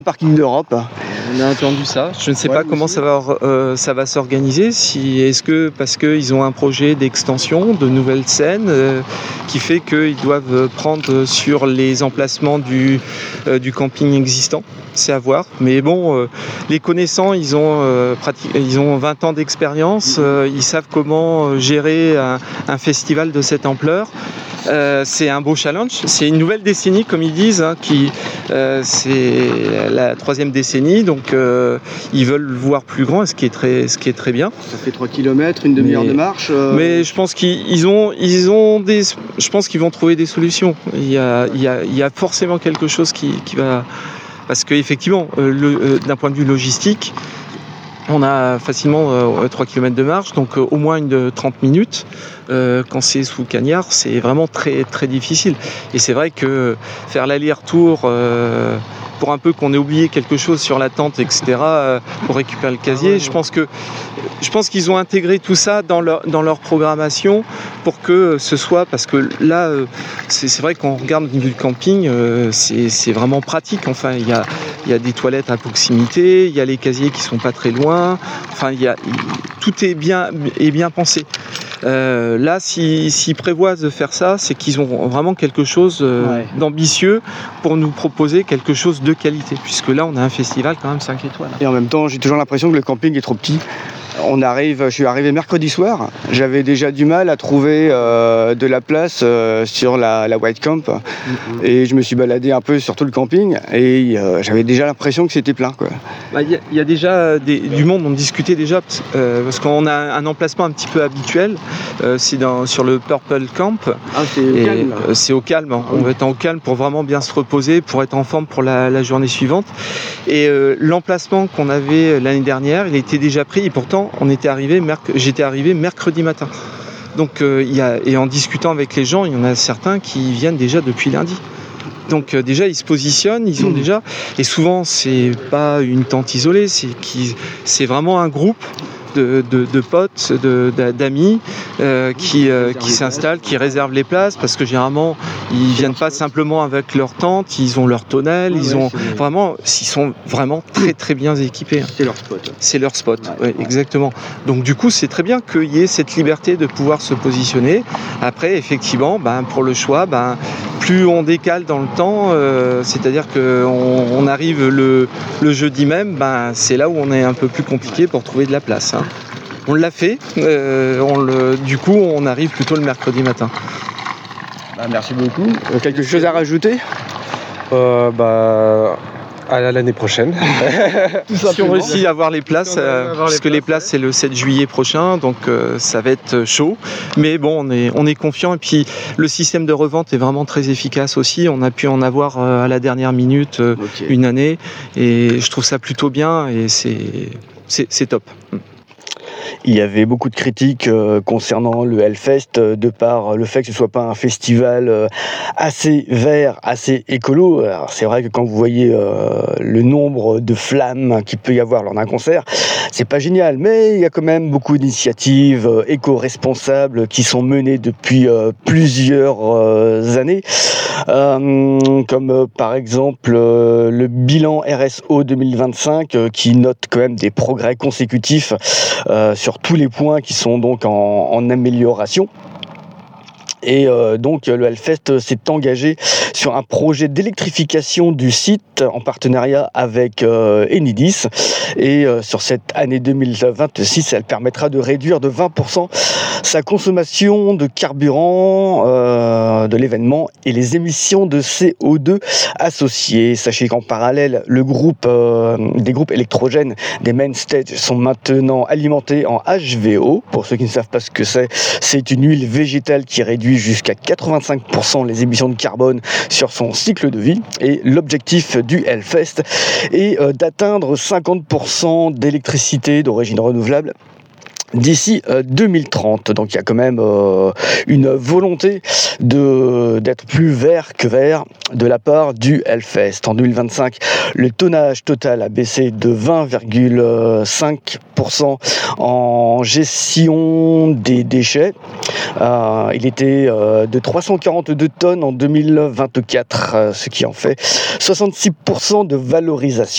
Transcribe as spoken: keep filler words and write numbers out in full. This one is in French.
Parking d'Europe. On a entendu ça. Je ne sais Ouais, pas comment aussi. ça va, euh, ça va s'organiser. Si, est-ce que parce qu'ils ont un projet d'extension, de nouvelles scènes, euh, qui fait qu'ils doivent prendre sur les emplacements du, euh, du camping existant. C'est à voir. Mais bon, euh, les connaissants, ils ont, euh, prati- ils ont vingt ans d'expérience. Euh, ils savent comment gérer un, un festival de cette ampleur. Euh, c'est un beau challenge. C'est une nouvelle décennie, comme ils disent, hein, qui, euh, c'est la troisième décennie. Donc, euh, ils veulent le voir plus grand, ce qui est très, ce qui est très bien. Ça fait trois kilomètres, une demi-heure Mais- de marche. euh, Mais je pense qu'ils ils ont, ils ont des, je pense qu'ils vont trouver des solutions. Il y a, il y a, il y a forcément quelque chose qui, qui va, parce qu'effectivement, euh, le, euh, d'un point de vue logistique, on a facilement euh, trois kilomètres de marche, donc euh, au moins une de trente minutes. Euh, quand c'est sous cagnard, c'est vraiment très très difficile. Et c'est vrai que faire l'aller-retour euh, pour un peu qu'on ait oublié quelque chose sur la tente, et cetera, euh, pour récupérer le casier, je pense que je pense qu'ils ont intégré tout ça dans leur dans leur programmation pour que ce soit, parce que là, euh, c'est, c'est vrai qu'on regarde au niveau du camping, euh, c'est, c'est vraiment pratique. Enfin, il y a il y a des toilettes à proximité, il y a les casiers qui sont pas très loin. Enfin, il y a il- tout est bien est bien pensé. Euh, là, si- s'ils prévoient de faire ça, c'est qu'ils ont vraiment quelque chose euh, Ouais. d'ambitieux pour nous proposer quelque chose de qualité, puisque là, on a un festival quand même cinq étoiles. Et en même temps, j'ai toujours l'impression que le camping est trop petit. On arrive, je suis arrivé mercredi soir. J'avais déjà du mal à trouver euh, de la place euh, sur la, la White Camp. Et je me suis baladé un peu sur tout le camping. Et euh, j'avais déjà l'impression que c'était plein, quoi. Bah, Il y, a- il y a déjà des- du monde, on discutait déjà, parce, euh, parce qu'on a un emplacement un petit peu habituel, euh, c'est dans, sur le Purple Camp. Ah, c'est Et calme, là. euh, c'est au calme, hein. On va être en calme pour vraiment bien se reposer, pour être en forme pour la, la journée suivante. Et euh, l'emplacement qu'on avait l'année dernière, il était déjà pris, et pourtant on était arrivé, merc- j'étais arrivé mercredi matin. Donc euh, il y a, et en discutant avec les gens, il y en a certains qui viennent déjà depuis lundi. Donc euh, déjà ils se positionnent, ils ont Mmh. déjà, et souvent c'est pas une tente isolée, c'est qui, c'est vraiment un groupe de, de, de potes, de, d'a- d'amis euh, qui, euh, qui s'installent, qui réservent les places, parce que généralement ils viennent pas simplement avec leur tente, ils ont leur tonnelle, Ouais, ils ouais, ont c'est- vraiment, ils sont vraiment très très bien équipés. C'est leur spot. C'est leur spot, Ouais, ouais, ouais. exactement. Donc du coup, c'est très bien qu'il y ait cette liberté de pouvoir se positionner. Après, effectivement, ben, pour le choix, ben, plus on décale dans le temps, euh, c'est-à-dire qu'on on arrive le, le jeudi même, ben, c'est là où on est un peu plus compliqué pour trouver de la place, hein. On l'a fait, euh, on le, du coup, on arrive plutôt le mercredi matin. Bah, merci beaucoup. Euh, quelque chose à rajouter? Euh, bah, à l'année prochaine. Si on réussit à avoir les places, Si on arrive à euh, avoir parce les que les places, places c'est le sept juillet prochain, donc euh, ça va être chaud. Mais bon, on est, on est confiant. Et puis le système de revente est vraiment très efficace aussi. On a pu en avoir euh, à la dernière minute euh, Ok. une année, et je trouve ça plutôt bien, et c'est, c'est, c'est top. Il y avait beaucoup de critiques euh, concernant le Hellfest, euh, de par le fait que ce soit pas un festival euh, assez vert, assez écolo. Alors, c'est vrai que quand vous voyez euh, le nombre de flammes qu'il peut y avoir lors d'un concert, c'est pas génial, mais il y a quand même beaucoup d'initiatives euh, éco-responsables qui sont menées depuis euh, plusieurs euh, années. Euh, comme euh, par exemple euh, le bilan R S O deux mille vingt-cinq euh, qui note quand même des progrès consécutifs euh, sur tous les points qui sont donc en, en amélioration. Et euh, donc le Hellfest s'est engagé sur un projet d'électrification du site en partenariat avec euh, Enidis. Et euh, sur cette année deux mille vingt-six, elle permettra de réduire de vingt pour cent sa consommation de carburant euh, de l'événement et les émissions de C O deux associées. Sachez qu'en parallèle, le groupe euh, des groupes électrogènes des main stage sont maintenant alimentés en H V O. Pour ceux qui ne savent pas ce que c'est, c'est une huile végétale qui réduit jusqu'à quatre-vingt-cinq pour cent les émissions de carbone sur son cycle de vie. Et l'objectif du Hellfest est euh, d'atteindre cinquante pour cent d'électricité d'origine renouvelable d'ici euh, deux mille trente. Donc il y a quand même euh, une volonté de, d'être plus vert que vert de la part du Hellfest. En deux mille vingt-cinq, le tonnage total a baissé de vingt virgule cinq pour cent en gestion des déchets. Euh, il était euh, de trois cent quarante-deux tonnes en deux mille vingt-quatre, euh, ce qui en fait soixante-six pour cent de valorisation.